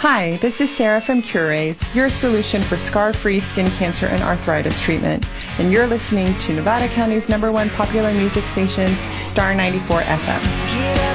Hi, this is Sarah from Curays, your solution for scar-free skin cancer and arthritis treatment. And you're listening to Nevada County's #1 popular music station, Star 94 FM.